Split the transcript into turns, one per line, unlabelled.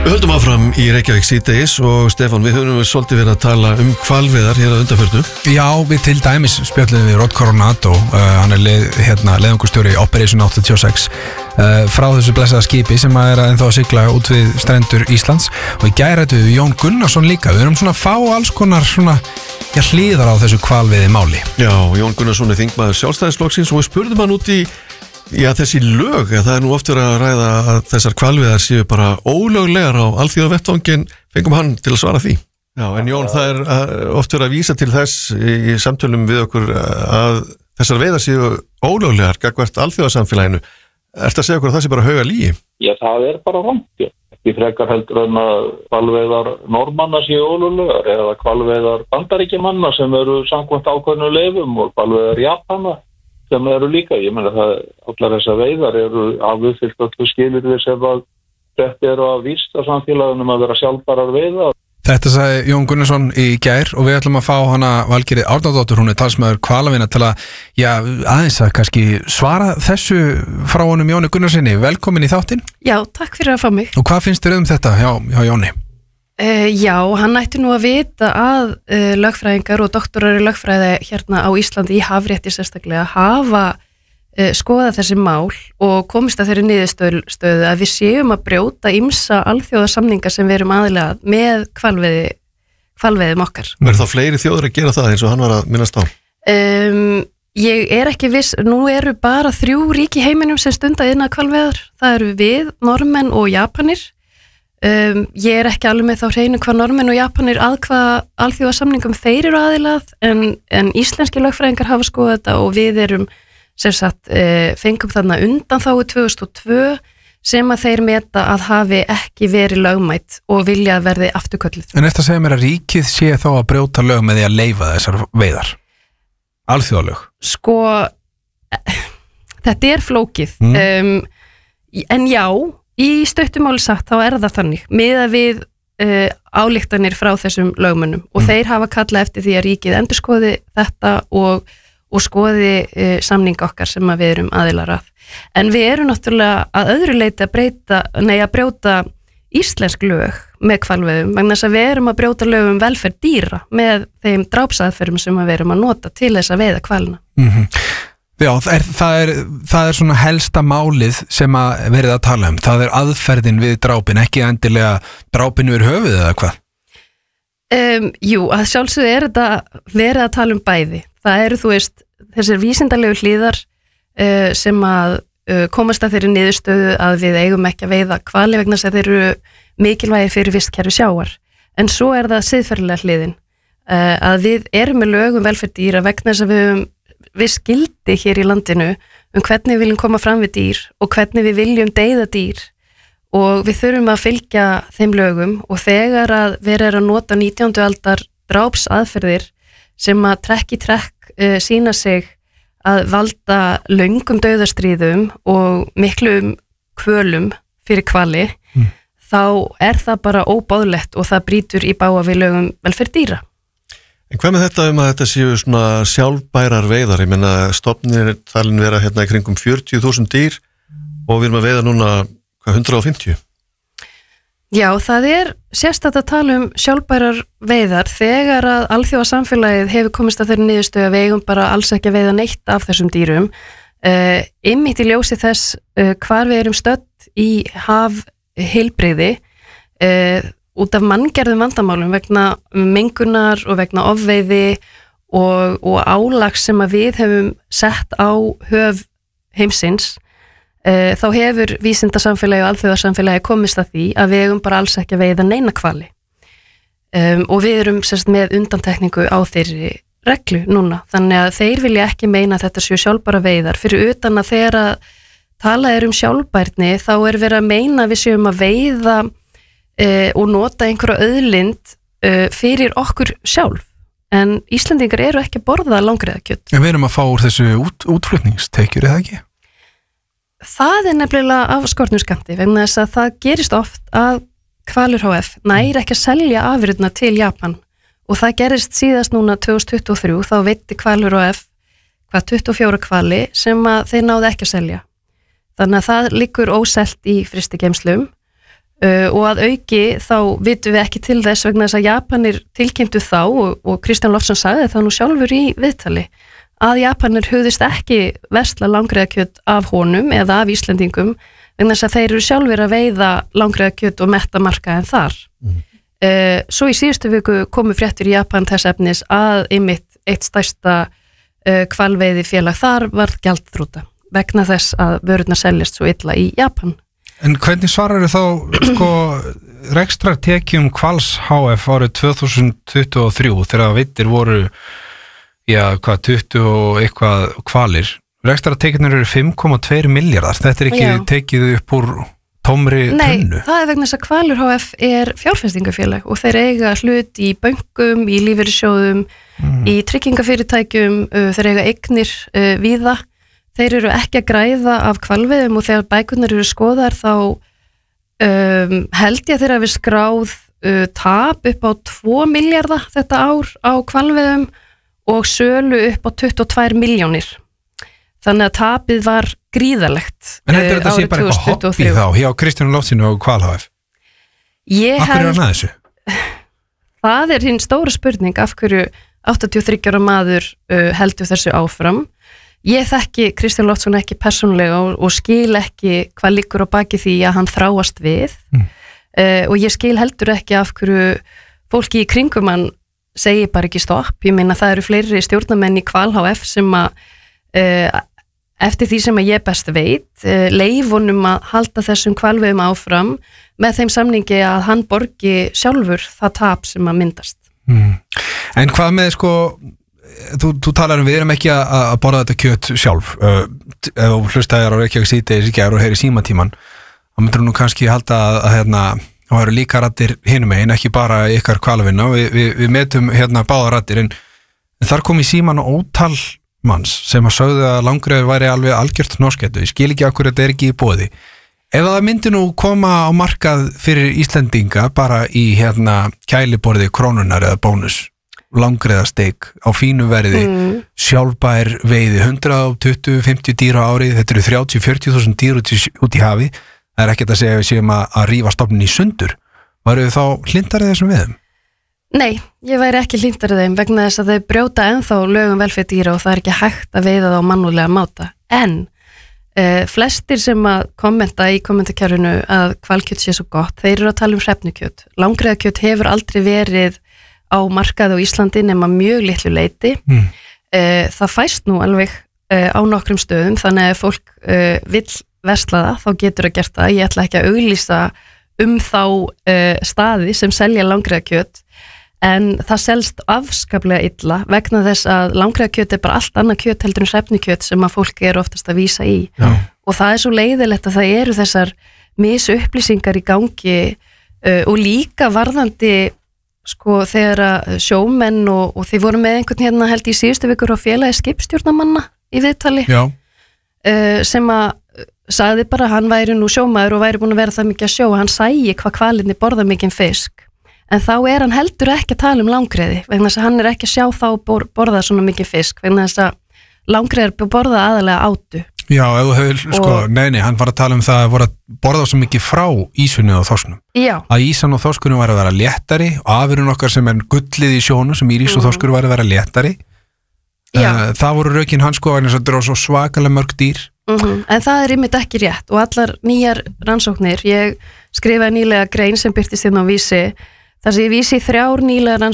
Við höldum áfram í Reykjavík síðdegis og Stefán, við höfum svolítið verið að tala hvalveiðar hér að undanförnu.
Já, við til dæmis spjöldum við Rod Coronado, hann leiðangurstjóri Operation 86 frá þessu blessaða skipi sem er ennþá að sigla út við strendur Íslands og í gær ræddum við Jón Gunnarsson líka. Við erum svona að fá alls konar svona hlýðar á þessu hvalveiði máli.
Já, Jón Gunnarsson er þingmaður Sjálfstæðisflokksins og við spurðum hann út í þessi lög, það er nú oft verið að ræða að þessar hvalveiðar séu bara ólöglegar á alþjóðavettvanginn, fengum hann til að svara því. Já, en Jón, það er oft verið að vísa til þess í samtölum við okkur að þessar veiðar séu ólöglegar gagnvart alþjóðasamfélaginu. Ertu að segja okkur að það sé bara hauga lygi?
Já, það er bara rangt. Ekki frekar heldur en að hvalveiðar Norðmanna séu ólöglegar eða hvalveiðar Bandaríkjamanna sem eru samkvæmt ákveðnum leyfum og hvalveiðar Japana sem eru líka. Ég meina það, allar þessar veiðar eru af uppfyllt öllu skilyrði sem að þetta eru að vísta samfélagunum að vera sjálfbærar veiðar.
Þetta sagði Jón Gunnarsson í gær og við ætlum að fá hana Valgerði Árnadóttur, hún er talsmaður hvalavina til að, aðeins að kannski svara þessu frá honum Jóni Gunnarssoni. Velkomin í þáttinn.
Já, takk fyrir að fá mig.
Og hvað finnst þér þetta hjá Jóni?
Já, hann ætti nú að vita að lögfræðingar og doktorar í lögfræði hérna á Íslandi í hafrétti sérstaklega hafa skoðað þessi mál og komist að þeirri niðurstöðu að við séum að brjóta ýmsa alþjóðasamninga sem við erum aðilega með hvalveiðum okkar.
Verður þá fleiri þjóður að gera það eins og hann var að minnast á?
Ég er ekki viss, nú eru bara 3 ríki í heiminum sem stunda innan hvalveiðar. Það eru við, Norðmenn og Japanir. Ég er ekki alveg með þá hreinu hvað Norðmenn og Japanir að hvað alþjóðasamningum þeir eru aðilað en íslenski lögfræðingar hafa skoðað þetta og við erum sem sagt fengum þarna undanþágu 2002 sem að þeir meta að hafi ekki verið lögmætt og vilja verði afturkölluð.
En eftir að segja mér að ríkið sé þá að brjóta lög með því að leyfa þessar veiðar? Alþjóðalög?
Sko, þetta er flókið en já, í stuttumáli sagt þá er það þannig miðað við ályktanir frá þessum lögmönnum og þeir hafa kallað eftir því að ríkið endurskoði þetta og skoði samning okkar sem að við erum aðilar að. En við erum náttúrulega að öðru leyti að brjóta íslensk lög með hvalveiðum vegna þess að við erum að brjóta lög um velferð dýra með þeim drápsaðferðum sem við erum að nota til þess að veiða hvalina.
Já, það er svona helsta málið sem að verið að tala um. Það er aðferðin við drápin, ekki endilega drápin yfir höfuð eða hvað?
Jú, að sjálfsögðu er þetta verið að tala um bæði. Það eru, þú veist, þessir vísindalegu hlíðar sem að komast að þeirri niðurstöðu að við eigum ekki að veiða hvali vegna þess að þeir eru mikilvægir fyrir vistkerfi sjávar. En svo er það siðferðilega hliðin að við erum með lög um velferð dýra vegna þess að við skildi hér í landinu hvernig við viljum koma fram við dýr og hvernig við viljum deyða dýr og við þurfum að fylgja þeim lögum og þegar að vera að nota 19. aldar drápsaðferðir sem að trekk í trekk sýna sig að valda löngum dauðastríðum og miklum kvölum fyrir hvali þá er það bara óbáðlegt og það brýtur í bága við lögum velferð dýra.
En hvað með þetta að þetta séu svona sjálfbærar veiðar? Ég menna stofnir talin vera hérna í kringum 40.000 dýr og við erum að veiða núna 150?
Já, það er sérstætt að tala um sjálfbærar veiðar þegar að alþjóðasamfélagið hefur komist að þeirri niðurstöðu að við eigum bara alls ekki að veiða neitt af þessum dýrum. Einmitt í ljósi þess hvar við erum stödd í hafheilbrigði út af manngerðum vandamálum vegna mengunar og vegna ofveiði og álags sem að við hefum sett á höf heimsins þá hefur vísindasamfélagi og alþjóðasamfélagi komist að því að við eigum bara alls ekki að veiða neina hvali og við erum sérst með undantekningu á þeirri reglu núna, þannig að þeir vilja ekki meina að þetta séu sjálfbæra veiðar fyrir utan að þegar að talað um sjálfbærni þá er verið að meina að við séum að veiða og nota einhverja auðlind fyrir okkur sjálf en Íslendingar eru ekki að borða langreiðakjöt.
En við erum að fá úr þessu útflutningstekjur eða ekki?
Það er nefnilega af skortnum skammti vegna þess að það gerist oft að Hvalur HF næri ekki að selja afurðina til Japan og það gerist síðast núna 2023 þá veitti Hvalur HF 24 hvali sem að þeir náðu ekki að selja. Þannig að það liggur óselt í frystigeymslum og að auki þá vitum við ekki til þess vegna þess að Japanir tilkynntu þá og Kristján Loftsson sagði það nú sjálfur í viðtali að Japanir hugðist ekki versla langreyðakjöt af honum eða af Íslendingum vegna þess að þeir eru sjálfur að veiða langreyðakjöt og metta markaðinn þar. Svo í síðustu viku komu fréttur í Japan þess efnis að einmitt eitt stærsta hvalveiði félag þar varð gjaldþrota vegna þess að vörurnar seljast svo illa í Japan.
En hvernig svarar þá sko rekstrartekjum Hvals HF árið 2023 þegar veiddir voru 20 og eitthvað hvalir? Rekstrartekjurnar eru 5,2 milljarðar. Þetta er ekki tekið upp úr tómri tunnu.
Nei, það er vegna þess að Hvalur HF er fjárfestingafélag og þeir eiga hlut í bönkum, í lífeyrissjóðum, í tryggingafyrirtækjum, þeir eiga eignir víða. Þeir eru ekki að græða af hvalveiðum og þegar bækurnar eru skoðar þá held ég að þeir hafi skráð tap upp á 2 milljarða þetta ár á hvalveiðum og sölu upp á 22 milljónir. Þannig að tapið var gríðalegt.
En þetta sé bara eitthvað hobby þá hjá Kristján Loftsson og Hval HF? Af hverju er hann að þessu?
Það er hinn stóra spurning af hverju 83 ára maður heldur þessu áfram. Ég þekki Kristján Loftsson ekki persónulega og skil ekki hvað liggur á baki því að hann þráast við og ég skil heldur ekki af hverju fólki í kringum hann segir bara ekki stopp. Ég meina það eru fleiri stjórnarmenn í Hval HF sem að eftir því sem að ég best veit leyfunum að halda þessum hvalveiðum áfram með þeim samningi að hann borgi sjálfur það tap sem að myndast.
En hvað með sko Þú talar við erum ekki að borða þetta kjöt sjálf ef þú hlustaðir á Reykjavík síðdegis í gær og heyri símatíman þá myndir nú kannski halda að það eru líka raddir hinum megin, ekki bara ykkar hvalvinna, við metum báða raddir en þar kom í síman ótal manns sem að sögðu að langreyður væri alveg algjört norskættu, ég skil ekki okkur þetta er ekki í boði. Ef það myndi nú koma á markað fyrir Íslendinga bara í kæliborði krónunar eða bónus langreyðarsteik á fínu verði sjálfbær veiði 120-50 dýr á ári, þetta eru 30-40.000 dýr út í hafi, það er ekkert að segja við séum að rífa stofnin í sundur. Varuð þá hlindarið þessum veiðum?
Nei, ég væri ekki hlindarið þeim vegna þess að þau brjóta ennþá lögum velferð dýra og það er ekki hægt að veiða þá mannúðlega máta, en flestir sem að kommenta í kommentakerfinu að hvalkjöt sé svo gott, þeir eru að tala hrefnukjöt. Langreyðarkjöt hefur aldrei verið á markaði á Íslandi nema mjög litlu leyti. Það fæst nú alveg á nokkrum stöðum þannig að fólk vill versla það, þá getur að gert það. Ég ætla ekki að auglýsa þá staði sem selja langreyðarkjöt en það selst afskaplega illa vegna þess að langreyðarkjöt er bara allt annað kjöt heldur en hrefnukjöt sem að fólk er oftast að vísa í. Og það er svo leiðilegt að það eru þessar misupplýsingar í gangi og líka varðandi sko þegar sjómenn og þið voru með einhvern held í síðustu vikur á félagi skipstjórnarmanna í viðtali sem að sagði bara að hann væri nú sjómaður og væri búin að vera það mikið að sjó og hann sæi hvað hvalirnir borða mikinn fisk en þá er hann heldur ekki að tala um langreyði vegna þess að hann er ekki að sjá þá borða svona mikinn fisk vegna þess að langreyðar borða aðalega átu.
Já, ef þú hefur, sko, nei, hann var að tala um það að voru að borða svo mikið frá ísunni og þorskunum.
Já.
Að ísan og þorskunum var að vera léttari og afurinn okkar sem er gullið í sjónu sem írís og þorskur var að vera léttari. Það voru rökin hans sko en það er svo svakalega mörg dýr.
En það er einmitt ekki rétt og allar nýjar rannsóknir, ég skrifaði nýlega grein sem birtist hérna á Vísi, þar sem ég vísi 3 nýlega